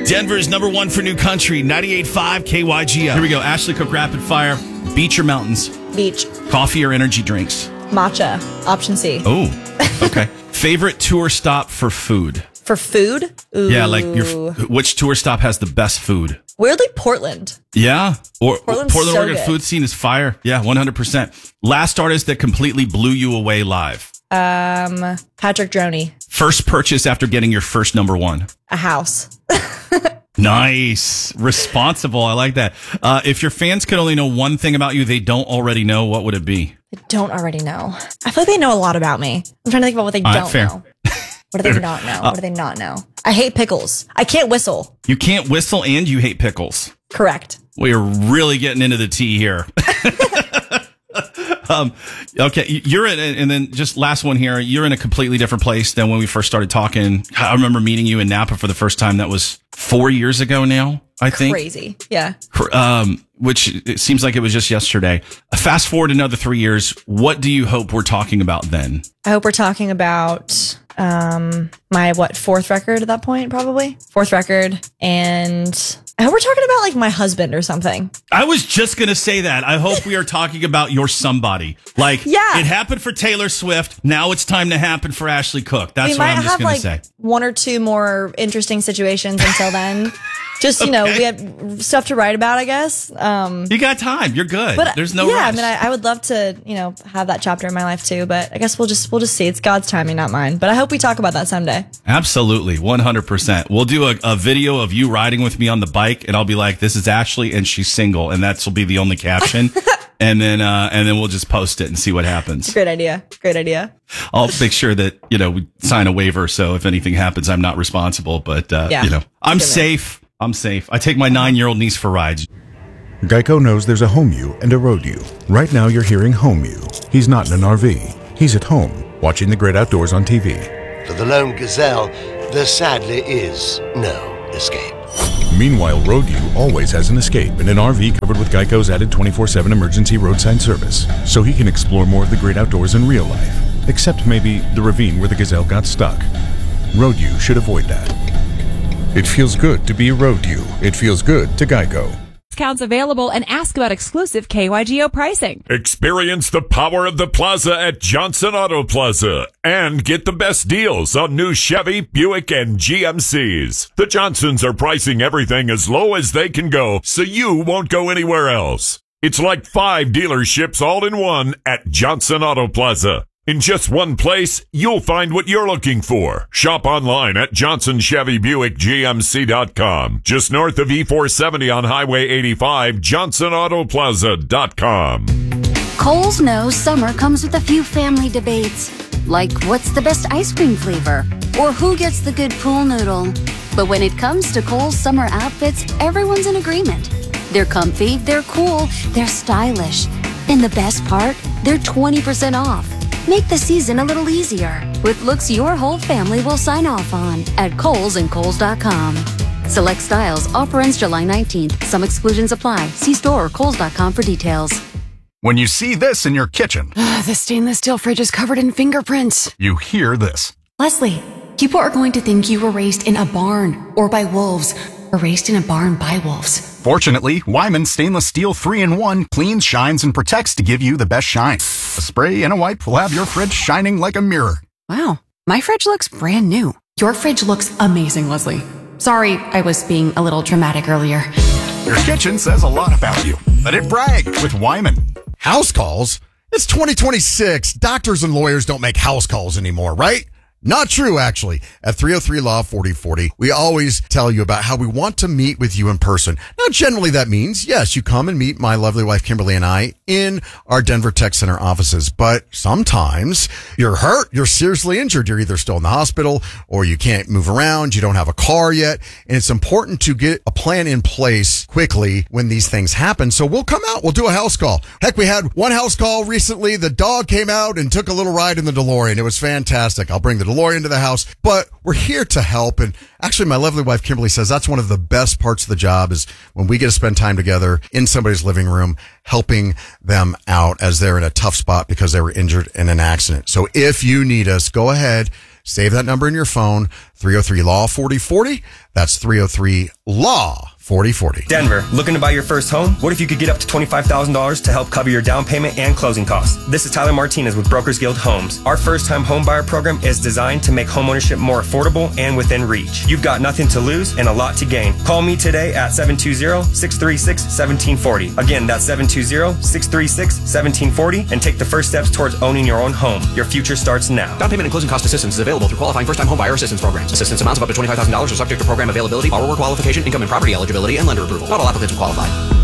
Denver's number one for new country, 98.5 KYGO. Here we go. Ashley Cook Rapid Fire. Beach or mountains? Beach. Coffee or energy drinks? Matcha. Option C. Oh, okay. Favorite tour stop for food? For food? Ooh. Yeah, like which tour stop has the best food? Weirdly, Portland. Yeah. Or Portland's Portland, so Oregon good. food scene is fire. Yeah, 100%. Last artist that completely blew you away live? Patrick Droney. First purchase after getting your first number one? A house. Nice. Responsible. I like that. If your fans could only know one thing about you they don't already know, what would it be? I don't already know. I feel like they know a lot about me. I'm trying to think about what they don't fair. know. What do they not know? What do they not know? I hate pickles. I can't whistle. You can't whistle and you hate pickles. Correct. We are really getting into the tea here. Okay, you're in, and then just last one here. You're in a completely different place than when we first started talking. I remember meeting you in Napa for the first time. That was 4 years ago now, I think. Crazy. Yeah. Which it seems like it was just yesterday. Fast forward another 3 years. What do you hope we're talking about then? I hope we're talking about my fourth record at that point, probably. Fourth record. And I hope we're talking about like my husband or something. I was just going to say that. I hope we are talking about your somebody. Like, yeah. It happened for Taylor Swift. Now it's time to happen for Ashley Cook. That's what I'm just going to say. One or two more interesting situations until then. Just, you know, we have stuff to write about, I guess. You got time. You're good. But there's no rush. I mean, I would love to, you know, have that chapter in my life too, but I guess we'll just see. It's God's timing, not mine. But I hope we talk about that someday. Absolutely. 100%. We'll do a video of you riding with me on the bike and I'll be like, this is Ashley and she's single. And that will be the only caption. and then we'll just post it and see what happens. Great idea. Great idea. I'll make sure that, you know, we sign a waiver. So if anything happens, I'm not responsible, but, you know, I'm safe. I'm safe. I take my 9-year-old niece for rides. Geico knows there's a home you and a road you. Right now you're hearing home you. He's not in an RV. He's at home, watching the great outdoors on TV. For the lone gazelle, there sadly is no escape. Meanwhile, road you always has an escape in an RV covered with Geico's added 24/7 emergency roadside service, so he can explore more of the great outdoors in real life. Except maybe the ravine where the gazelle got stuck. Road you should avoid that. It feels good to be road you. It feels good to Geico. Discounts available and ask about exclusive KYGO pricing. Experience the power of the plaza at Johnson Auto Plaza and get the best deals on new Chevy, Buick, and GMCs. The Johnsons are pricing everything as low as they can go, so you won't go anywhere else. It's like 5 dealerships all in one at Johnson Auto Plaza. In just one place, you'll find what you're looking for. Shop online at JohnsonChevyBuickGMC.com. Just north of E470 on Highway 85, JohnsonAutoplaza.com. Kohl's knows summer comes with a few family debates, like what's the best ice cream flavor, or who gets the good pool noodle. But when it comes to Kohl's summer outfits, everyone's in agreement. They're comfy, they're cool, they're stylish. And the best part, they're 20% off. Make the season a little easier with looks your whole family will sign off on at Kohl's and Kohl's.com. Select styles. Offer ends July 19th. Some exclusions apply. See store or Kohl's.com for details. When you see this in your kitchen, the stainless steel fridge is covered in fingerprints. You hear this. Leslie, people are going to think you were raised in a barn or by wolves, or raised in a barn by wolves. Fortunately, Wyman Stainless Steel 3-in-1 cleans, shines, and protects to give you the best shine. A spray and a wipe will have your fridge shining like a mirror. Wow, my fridge looks brand new. Your fridge looks amazing, Leslie. Sorry, I was being a little dramatic earlier. Your kitchen says a lot about you. Let it brag with Wyman. House calls? It's 2026. Doctors and lawyers don't make house calls anymore, right? Not true, actually. At 303-LAW-4040, we always tell you about how we want to meet with you in person. Now, generally that means, yes, you come and meet my lovely wife, Kimberly, and I in our Denver Tech Center offices. But sometimes you're hurt, you're seriously injured. You're either still in the hospital or you can't move around, you don't have a car yet. And it's important to get a plan in place quickly when these things happen. So we'll come out, we'll do a house call. Heck, we had one house call recently. The dog came out and took a little ride in the DeLorean. It was fantastic. I'll bring the DeLorean to the house, but we're here to help. And actually, my lovely wife, Kimberly, says that's one of the best parts of the job is when we get to spend time together in somebody's living room, helping them out as they're in a tough spot because they were injured in an accident. So if you need us, go ahead. Save that number in your phone, 303-LAW-4040. That's 303-LAW-4040. Denver, looking to buy your first home? What if you could get up to $25,000 to help cover your down payment and closing costs? This is Tyler Martinez with Brokers Guild Homes. Our first-time home buyer program is designed to make homeownership more affordable and within reach. You've got nothing to lose and a lot to gain. Call me today at 720-636-1740. Again, that's 720-636-1740 and take the first steps towards owning your own home. Your future starts now. Down payment and closing cost assistance is available through qualifying first-time home buyer assistance programs. Assistance amounts of up to $25,000 are subject to program availability, borrower qualification, income and property eligibility, and lender approval. Not all applicants will qualify.